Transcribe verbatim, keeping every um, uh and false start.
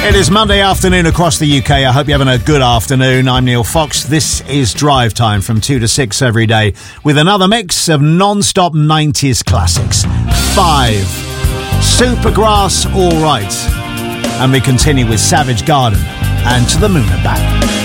It is Monday afternoon across the U K. I hope you're having a good afternoon. I'm Neil Fox. This is Drive Time from two to six every day with another mix of non-stop nineties classics. Five. Supergrass, All Right. And we continue with Savage Garden and To the Moon and Back.